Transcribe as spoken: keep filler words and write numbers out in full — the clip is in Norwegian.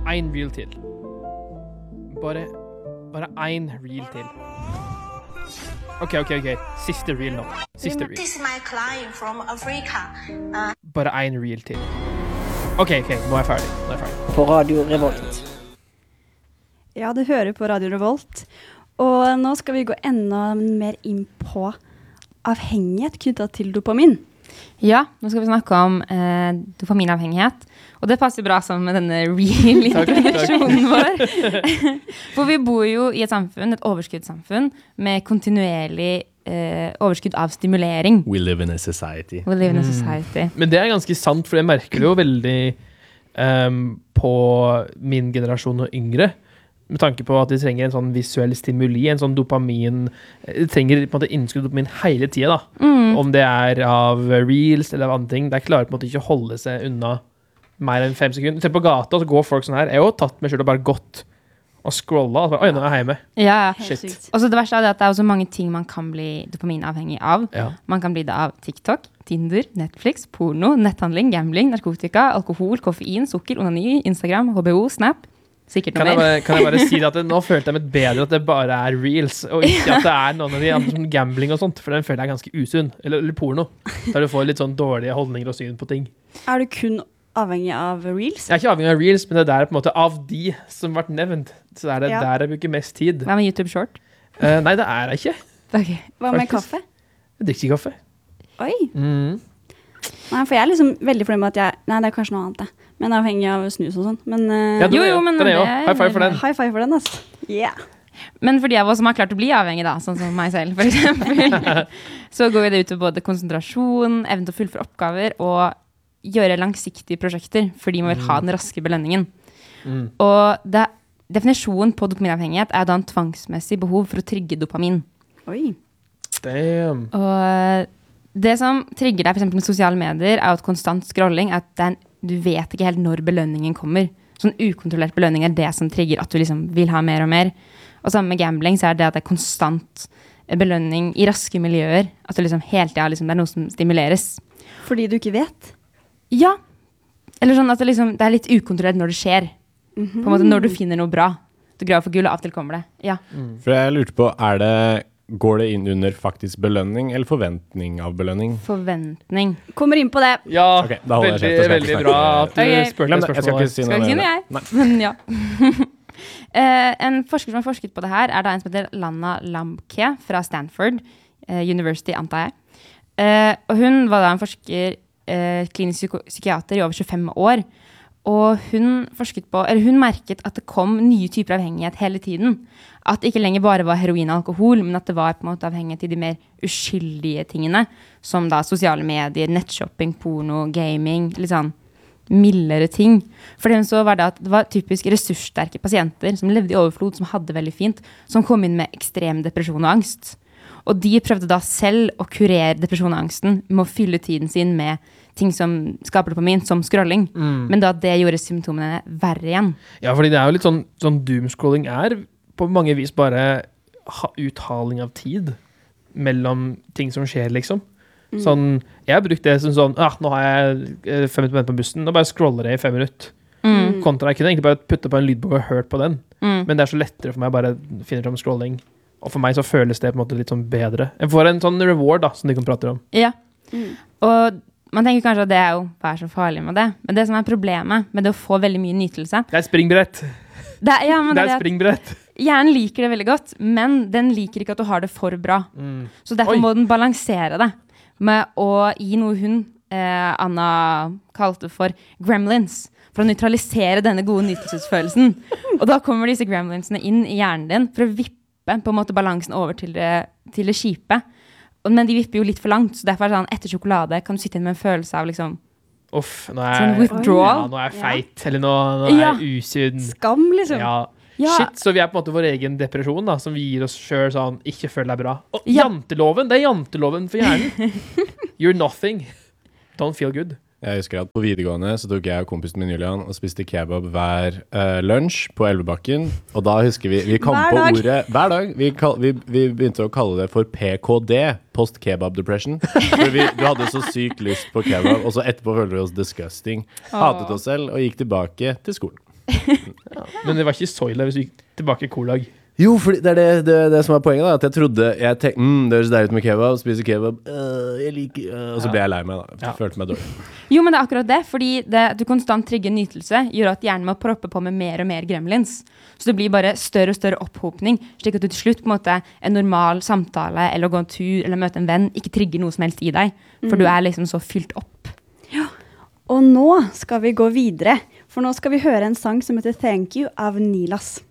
en reel til. Bare, bare en reel til. Ok, ok, ok. Siste reel nå. Siste reel. This is my client from Africa. Uh, Bare en reel til. Ok, ok, nå er jeg ferdig. Nå er jeg ferdig. På Radio Revolt. Ja, du hører på Radio Revolt. Og nå skal vi gå enda mer inn på avhengighet knyttet til dopamin. Ja, nå skal vi snakke om eh, dopaminavhengighet. Og det passer bra sammen med denne real-introduksjonen vår. For vi bor jo i et samfunn, et overskuddssamfunn, med kontinuerlig eh, overskudd av stimulering. We live in a society. We live in a society. Men det er ganske sant, for jeg merker det jo veldig um, på min generasjon og yngre. Med tanke på at de trenger en sånn visuell stimuli, en sånn dopamin. De trenger på en måte innskudd dopamin hele tiden da. Mm. Om det er av reels eller av andre ting. Det er klarer på en måte ikke å holde seg unna mer enn fem sekunder. Se på gata, så går folk sånn her. Jeg har jo tatt meg selv og bare gått og scrollet. Og så bare, oi, nå er jeg hjemme. Ja, Shit. og så det verste er det at det er også mange ting man kan bli dopaminavhengig av. Ja. Man kan bli det av TikTok, Tinder, Netflix, porno, netthandling, gambling, narkotika, alkohol, koffein, sukker, onani, Instagram, H B O, Snap. Sikkert Kan noe jeg, mer. bare, kan jeg bare si det at det, nå følte jeg meg bedre at det bare er reels, og ikke at det er noen av de andre som gambling og sånt, for den føler jeg er ganske usunn. Eller, eller porno, der du får litt sånn dårlige holdninger og syn på ting. Er du kun avhengig av reels? Jeg er ikke avhengig av reels, men det der er på en måte av de som ble nevnt. Så er det Ja. der jeg bruker mest tid. Hva med YouTube Short? Eh, nei, det er jeg ikke. Okay. Hva med Faktisk. kaffe? Jeg drikker ikke kaffe. Oi. Mm. Nei, for jeg er liksom veldig fornøyd med at jeg... Nei, det er kanskje noe annet det. Men jeg er avhengig av snus og sånn. Men uh, Ja, den Jo, er jo, men den er jo. det er- High five for den. high five for den, altså. Yeah. Men for de av oss som har klart å bli avhengig da, sånn som meg selv, for eksempel, så går det ut til både konsentrasjon, evne til å fullføre oppgaver, og gjøre langsiktige prosjekter, fordi man vil ha den raske belønningen. Mm. Og det, definisjonen på dopaminavhengighet er da en tvangsmessig behov for å trygge dopamin. Oi. Damn. Og det som trigger deg for eksempel med sosiale medier, er jo at konstant scrolling, at det er en, du vet ikke helt når belønningen kommer. Sånn ukontrollert belønning er det som trigger at du liksom vil ha mer og mer. Og sammen med gambling så er det at det er konstant belønning i raske miljøer. At du liksom helt, ja, liksom, det er noe som stimuleres. Fordi du ikke vet? Ja. Eller sånn at det, liksom, det er litt ukontrollert når det skjer. Mm-hmm. På en måte når du finner noe bra. Du graver for gull, og av og til kommer det. Ja. For jeg lurte på, er det, går det inn under faktisk belønning eller forventning av belønning? Forventning. Kommer inn på det. Ja, Ok, da holder jeg veldig, kjeft, da skal jeg veldig ikke bra snakke. at du Ok. spurte Glem det det, jeg skal spørsmålet. ikke si Skal noe ikke si mer. noe jeg. Nei. Men ja. Eh, en forsker som har forsket på det her er da en som heter Lana Lamke fra Stanford eh, University, antar jeg. Eh, og hun var da en forsker, eh, klinisk psyko- psykiater i over tjuefem år. Og hun forsket på, eller hun merket at det kom nye typer avhengighet hele tiden. At det ikke lenger bare var heroin og alkohol, men at det var på en måte avhengighet til de mer uskyldige tingene, som da sosiale medier, nettshopping, porno, gaming, litt sånn mildere ting. For det hun så var det at det var typisk ressurssterke pasienter som levde i overflod, som hadde veldig fint, som kom inn med ekstrem depresjon og angst. Og de prøvde da selv å kurere depresjon og angsten med å fylle tiden sin med ting som skaper dopamin, som scrolling. Mm. Men da det gjorde symptomene verre igjen. Ja, fordi det er jo litt sånn, sånn doomscrolling er på mange vis bare ha, uthaling av tid mellom ting som skjer, liksom. Mm. Sånn, jeg har brukt det som sånn, ah, nå har jeg eh, fem minutter på bussen, nå bare scroller jeg i fem minutter. Mm. Kontra jeg kunne egentlig bare putte på en lydbok og hørt på den. Mm. Men det er så lettere for meg bare finne fram scrolling. Og for meg så føles det på en måte litt sånn bedre. Jeg får en sånn reward da, som de kan prate om. Ja. Mm. Og man tenker kanskje at det er jo, hva er så farlig med det? Men det som er problemet med det å få veldig mye nytelse, Det er springbrett. det er, ja, men Det det er er at springbrett. hjernen liker det veldig godt, men den liker ikke at du har det for bra. Mm. Så derfor Oi. må den balansere det med å gi noe hun, eh, Anna kalte for gremlins, for å neutralisere denne gode nytelsesfølelsen. Og da kommer disse gremlinsene inn i hjernen din for å vippe på en måte balansen over til det, til det kjipe. Og- Men de vipper jo litt for langt, så derfor er det sånn, etter sjokolade kan du sitte inn med en følelse av liksom, Uff, nå er sånn jeg, withdrawal. ja, nå er jeg feit, eller nå, nå er Ja. jeg usunn. Skam, liksom. Ja. Ja. Shit, så vi er på en måte vår egen depresjon da, som vi gir oss selv sånn, ikke føl deg bra. Og Ja. janteloven, det er janteloven for hjernen. You're nothing. Don't feel good. Jeg husker at på videregående så tok jeg og kompisen min Julian og spiste kebab hver uh, lunsj på Elvebakken. Og da husker vi, vi kom Hver på dag. ordet, hver dag, vi, kall, vi, vi begynte å kalle det for P K D, post kebab depression. For vi, du hadde så sykt lyst på kebab, og så etterpå følte vi oss disgusting. Hatet oss selv og gikk tilbake til skolen. Ja. Men det var ikke soila hvis du gikk tilbake i kolag. Jo, for det er det, det, det som er poenget da, at jeg trodde, jeg tenkte, mm, det høres deilig ut med kebab, spiser kebab, øh, jeg liker, øh, og så ble jeg lei meg da, jeg Ja. følte meg dårlig. Jo, men det er akkurat det, fordi det, at du konstant trigger nytelse gjør at hjernen må proppe på med mer og mer gremlins. Så det blir bare større og større opphopning, slik at du til slutt på en måte en normal samtale, eller gå en tur, eller møte en venn, ikke trigger noe som helst i deg, for du er liksom så fylt opp. Og nå skal vi gå videre, for nå skal vi høre en sang som heter Thank You av Nilas.